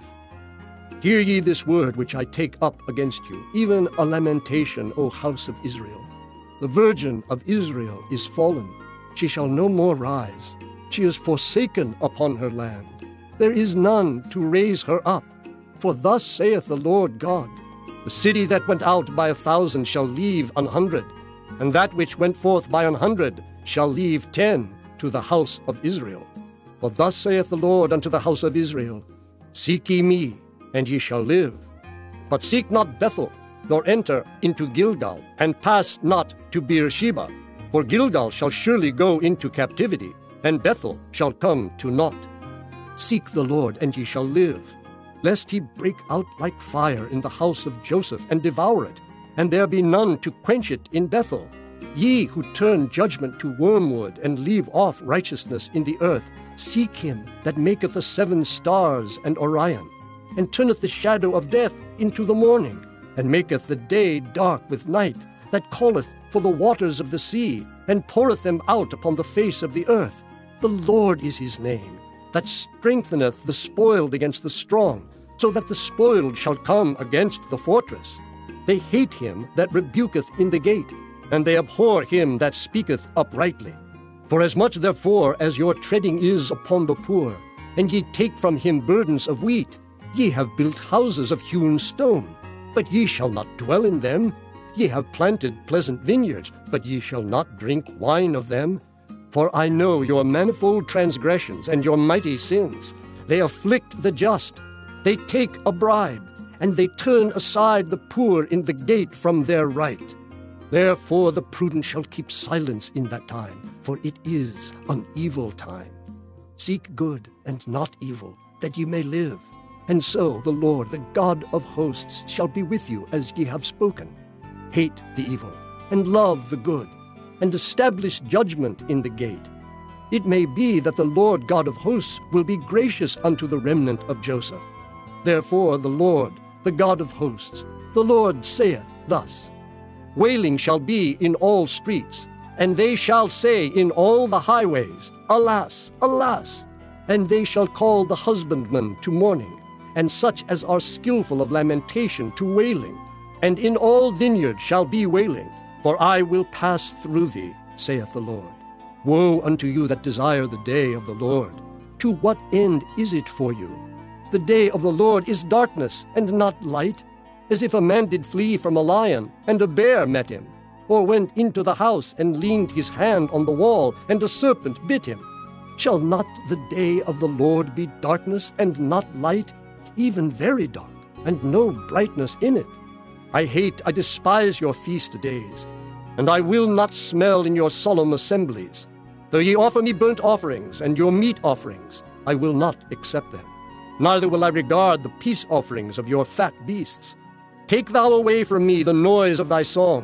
Hear ye this word which I take up against you, even a lamentation, O house of Israel. The virgin of Israel is fallen. She shall no more rise. She is forsaken upon her land. There is none to raise her up. For thus saith the Lord God, the city that went out by a thousand shall leave an hundred, and that which went forth by an hundred shall leave ten to the house of Israel. For thus saith the Lord unto the house of Israel, Seek ye me, and ye shall live. But seek not Bethel, nor enter into Gilgal, and pass not to Beersheba. For Gilgal shall surely go into captivity, and Bethel shall come to naught. Seek the Lord, and ye shall live, lest he break out like fire in the house of Joseph, and devour it, and there be none to quench it in Bethel. Ye who turn judgment to wormwood, and leave off righteousness in the earth, seek him that maketh the seven stars and Orion, and turneth the shadow of death into the morning, and maketh the day dark with night, that calleth for the waters of the sea, and poureth them out upon the face of the earth. The Lord is his name, that strengtheneth the spoiled against the strong, so that the spoiled shall come against the fortress. They hate him that rebuketh in the gate, and they abhor him that speaketh uprightly. For as much therefore as your treading is upon the poor, and ye take from him burdens of wheat, ye have built houses of hewn stone, but ye shall not dwell in them. Ye have planted pleasant vineyards, but ye shall not drink wine of them. For I know your manifold transgressions and your mighty sins. They afflict the just. They take a bribe, and they turn aside the poor in the gate from their right. Therefore the prudent shall keep silence in that time, for it is an evil time. Seek good and not evil, that ye may live. And so the Lord, the God of hosts, shall be with you as ye have spoken. Hate the evil, and love the good, and establish judgment in the gate. It may be that the Lord God of hosts will be gracious unto the remnant of Joseph. Therefore the Lord, the God of hosts, the Lord saith thus, Wailing shall be in all streets, and they shall say in all the highways, Alas, alas! And they shall call the husbandman to mourning, and such as are skillful of lamentation to wailing. And in all vineyards shall be wailing, for I will pass through thee, saith the Lord. Woe unto you that desire the day of the Lord! To what end is it for you? The day of the Lord is darkness, and not light, as if a man did flee from a lion, and a bear met him, or went into the house, and leaned his hand on the wall, and a serpent bit him. Shall not the day of the Lord be darkness, and not light, even very dark, and no brightness in it? I hate, I despise your feast days, and I will not smell in your solemn assemblies. Though ye offer me burnt offerings and your meat offerings, I will not accept them. Neither will I regard the peace offerings of your fat beasts. Take thou away from me the noise of thy songs, for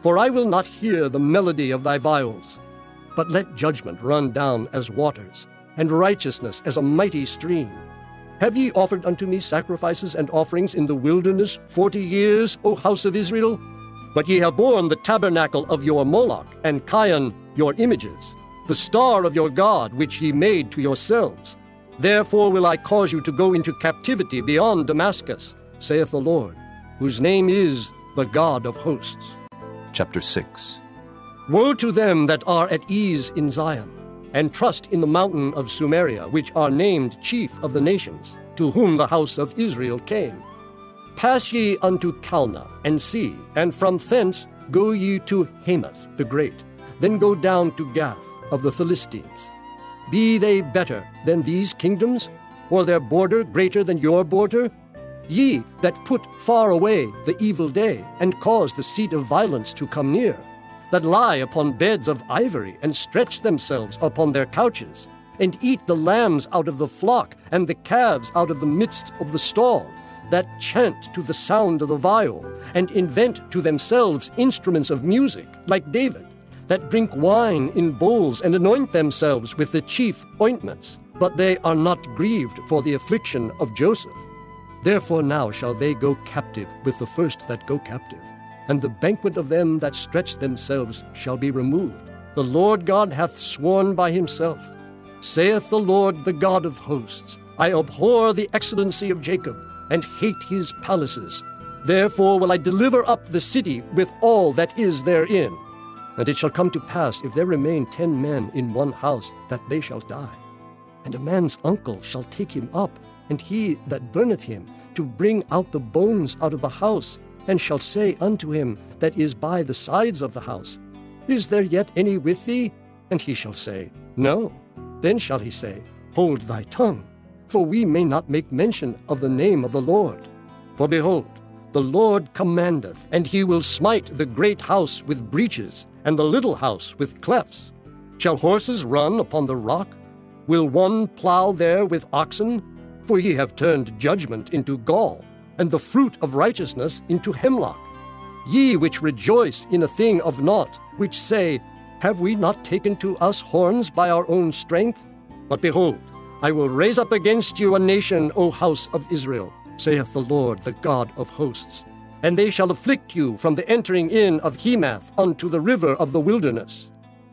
For I will not hear the melody of thy viols. But let judgment run down as waters, and righteousness as a mighty stream. Have ye offered unto me sacrifices and offerings in the wilderness forty years, O house of Israel? But ye have borne the tabernacle of your Moloch, and Chion your images, the star of your God which ye made to yourselves. Therefore will I cause you to go into captivity beyond Damascus, saith the Lord, whose name is the God of hosts. Chapter six. Woe to them that are at ease in Zion, and trust in the mountain of Sumeria, which are named chief of the nations, to whom the house of Israel came. Pass ye unto Calneh, and see, and from thence go ye to Hamath the great, then go down to Gath of the Philistines. Be they better than these kingdoms, or their border greater than your border? Ye that put far away the evil day, and cause the seat of violence to come near, that lie upon beds of ivory, and stretch themselves upon their couches, and eat the lambs out of the flock, and the calves out of the midst of the stall, that chant to the sound of the viol, and invent to themselves instruments of music, like David, that drink wine in bowls, and anoint themselves with the chief ointments, but they are not grieved for the affliction of Joseph. Therefore now shall they go captive with the first that go captive, and the banquet of them that stretch themselves shall be removed. The Lord God hath sworn by himself, saith the Lord, the God of hosts, I abhor the excellency of Jacob, and hate his palaces. Therefore will I deliver up the city with all that is therein. And it shall come to pass, if there remain ten men in one house, that they shall die. And a man's uncle shall take him up, and he that burneth him, to bring out the bones out of the house, and shall say unto him that is by the sides of the house, Is there yet any with thee? And he shall say, No. Then shall he say, Hold thy tongue, for we may not make mention of the name of the Lord. For behold, the Lord commandeth, and he will smite the great house with breaches, and the little house with clefts. Shall horses run upon the rock? Will one plow there with oxen? For ye have turned judgment into gall, and the fruit of righteousness into hemlock. Ye which rejoice in a thing of naught, which say, Have we not taken to us horns by our own strength? But behold, I will raise up against you a nation, O house of Israel, saith the Lord, the God of hosts. And they shall afflict you from the entering in of Hemath unto the river of the wilderness.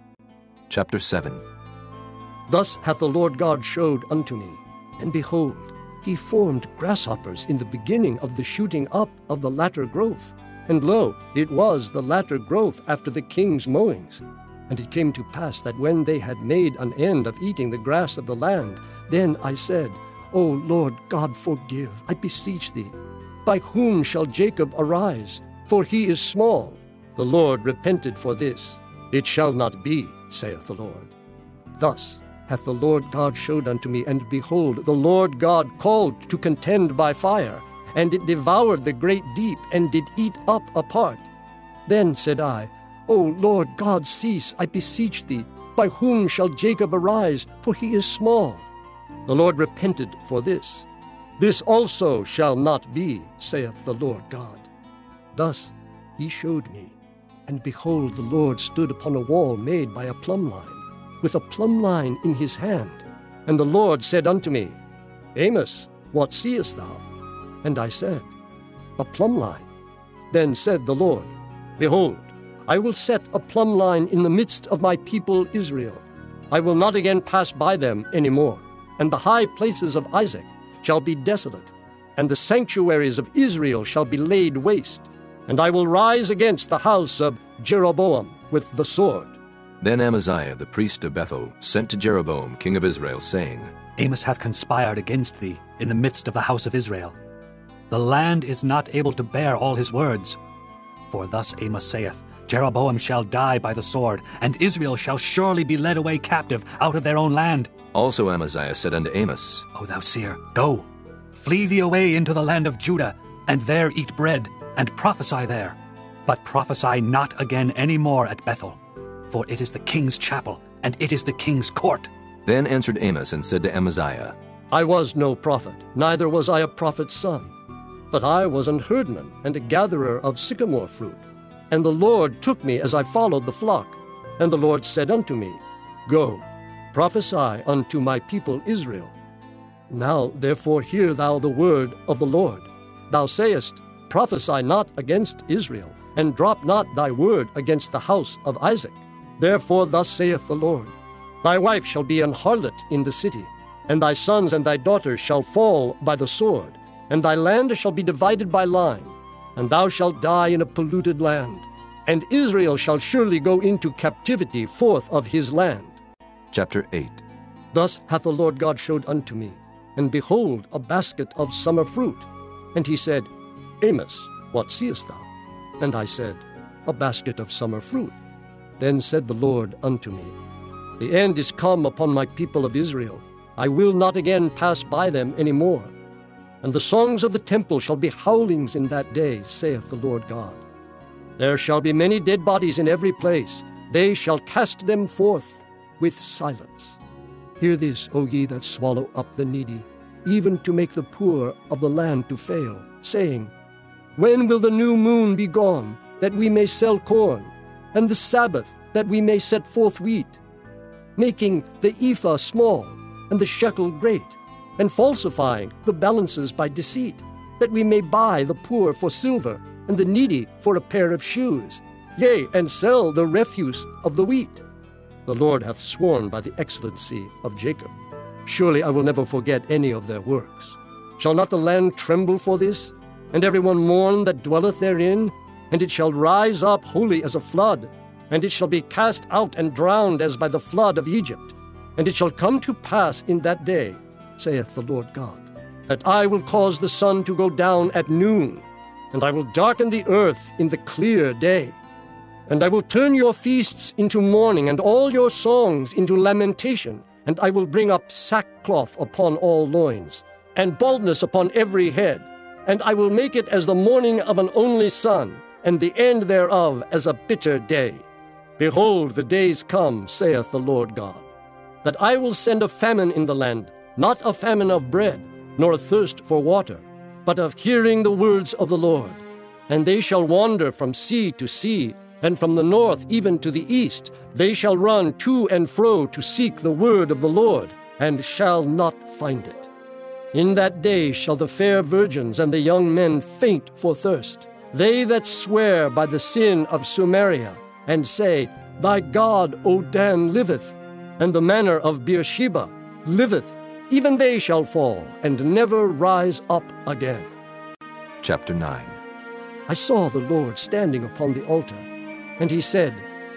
Chapter seven. Thus hath the Lord God showed unto me, and behold, he formed grasshoppers in the beginning of the shooting up of the latter growth. And lo, it was the latter growth after the king's mowings. And it came to pass that when they had made an end of eating the grass of the land, then I said, O Lord God, forgive, I beseech thee. By whom shall Jacob arise? For he is small. The Lord repented for this. It shall not be, saith the Lord. Thus hath the Lord God showed unto me, and behold, the Lord God called to contend by fire, and it devoured the great deep, and did eat up a part. Then said I, O Lord God, cease, I beseech thee. By whom shall Jacob arise? For he is small. The Lord repented for this. This also shall not be, saith the Lord God. Thus he showed me, and behold, the Lord stood upon a wall made by a plumb line, with a plumb line in his hand. And the Lord said unto me, Amos, what seest thou? And I said, A plumb line. Then said the Lord, Behold, I will set a plumb line in the midst of my people Israel. I will not again pass by them any more. And the high places of Isaac shall be desolate, and the sanctuaries of Israel shall be laid waste. And I will rise against the house of Jeroboam with the sword. Then Amaziah the priest of Bethel sent to Jeroboam king of Israel, saying, Amos hath conspired against thee in the midst of the house of Israel. The land is not able to bear all his words. For thus Amos saith, Jeroboam shall die by the sword, and Israel shall surely be led away captive out of their own land. Also Amaziah said unto Amos, O thou seer, go, flee thee away into the land of Judah, and there eat bread, and prophesy there. But prophesy not again any more at Bethel, for it is the king's chapel, and it is the king's court. Then answered Amos and said to Amaziah, I was no prophet, neither was I a prophet's son, but I was an herdman and a gatherer of sycamore fruit. And the Lord took me as I followed the flock. And the Lord said unto me, Go, prophesy unto my people Israel. Now therefore hear thou the word of the Lord. Thou sayest, Prophesy not against Israel, and drop not thy word against the house of Isaac. Therefore thus saith the Lord, Thy wife shall be an harlot in the city, and thy sons and thy daughters shall fall by the sword, and thy land shall be divided by line, and thou shalt die in a polluted land. And Israel shall surely go into captivity forth of his land. Chapter eight. Thus hath the Lord God showed unto me, and behold, a basket of summer fruit. And he said, Amos, what seest thou? And I said, A basket of summer fruit. Then said the Lord unto me, The end is come upon my people of Israel. I will not again pass by them any more. And the songs of the temple shall be howlings in that day, saith the Lord God. There shall be many dead bodies in every place. They shall cast them forth with silence. Hear this, O ye that swallow up the needy, even to make the poor of the land to fail, saying, When will the new moon be gone, that we may sell corn, and the Sabbath, that we may set forth wheat, making the ephah small, and the shekel great, and falsifying the balances by deceit, that we may buy the poor for silver, and the needy for a pair of shoes, yea, and sell the refuse of the wheat? The Lord hath sworn by the excellency of Jacob. Surely I will never forget any of their works. Shall not the land tremble for this, and every one mourn that dwelleth therein? And it shall rise up wholly as a flood, and it shall be cast out and drowned as by the flood of Egypt. And it shall come to pass in that day, saith the Lord God, that I will cause the sun to go down at noon, and I will darken the earth in the clear day. And I will turn your feasts into mourning, and all your songs into lamentation, and I will bring up sackcloth upon all loins, and baldness upon every head, and I will make it as the mourning of an only son, and the end thereof as a bitter day. Behold, the days come, saith the Lord God, that I will send a famine in the land, not a famine of bread, nor a thirst for water, but of hearing the words of the Lord. And they shall wander from sea to sea, and from the north even to the east. They shall run to and fro to seek the word of the Lord, and shall not find it. In that day shall the fair virgins and the young men faint for thirst, they that swear by the sin of Samaria, and say, Thy God, O Dan, liveth, and the manor of Beersheba liveth. Even they shall fall, and never rise up again. Chapter nine. I saw the Lord standing upon the altar, and he said,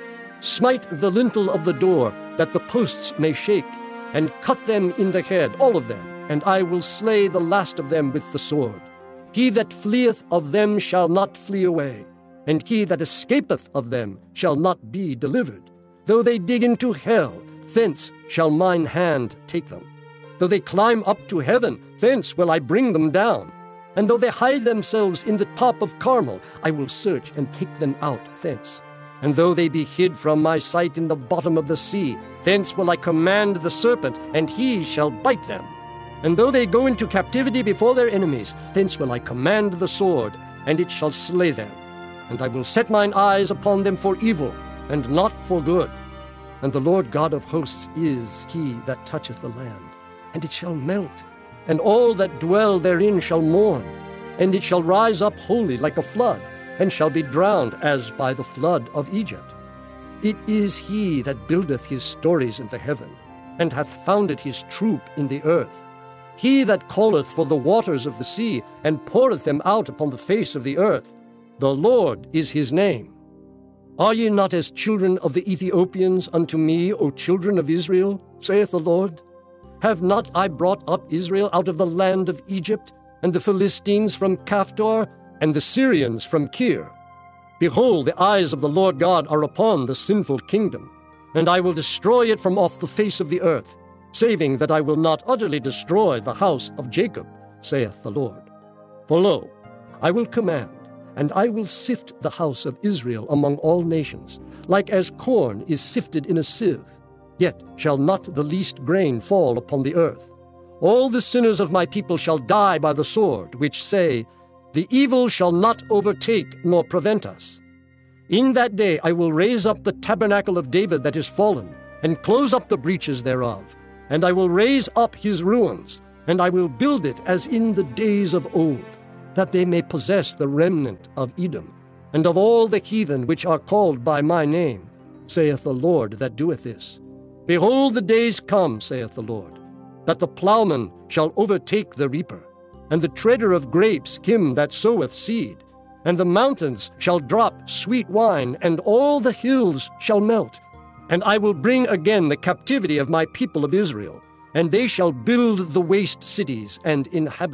Smite the lintel of the door, that the posts may shake, and cut them in the head, all of them, and I will slay the last of them with the sword. He that fleeth of them shall not flee away, and he that escapeth of them shall not be delivered. Though they dig into hell, thence shall mine hand take them. Though they climb up to heaven, thence will I bring them down. And though they hide themselves in the top of Carmel, I will search and take them out thence. And though they be hid from my sight in the bottom of the sea, thence will I command the serpent, and he shall bite them. And though they go into captivity before their enemies, thence will I command the sword, and it shall slay them. And I will set mine eyes upon them for evil, and not for good. And the Lord God of hosts is he that toucheth the land, and it shall melt, and all that dwell therein shall mourn, and it shall rise up wholly like a flood, and shall be drowned as by the flood of Egypt. It is he that buildeth his stories in the heaven, and hath founded his troop in the earth. He that calleth for the waters of the sea, and poureth them out upon the face of the earth. The Lord is his name. Are ye not as children of the Ethiopians unto me, O children of Israel, saith the Lord? Have not I brought up Israel out of the land of Egypt, and the Philistines from Caphtor, and the Syrians from Kir? Behold, the eyes of the Lord God are upon the sinful kingdom, and I will destroy it from off the face of the earth, saving that I will not utterly destroy the house of Jacob, saith the Lord. For lo, I will command, and I will sift the house of Israel among all nations, like as corn is sifted in a sieve. Yet shall not the least grain fall upon the earth. All the sinners of my people shall die by the sword, which say, The evil shall not overtake nor prevent us. In that day I will raise up the tabernacle of David that is fallen, and close up the breaches thereof. And I will raise up his ruins, and I will build it as in the days of old, that they may possess the remnant of Edom, and of all the heathen which are called by my name, saith the Lord that doeth this. Behold, the days come, saith the Lord, that the plowman shall overtake the reaper, and the treader of grapes him that soweth seed. And the mountains shall drop sweet wine, and all the hills shall melt. And I will bring again the captivity of my people of Israel, and they shall build the waste cities and inhabit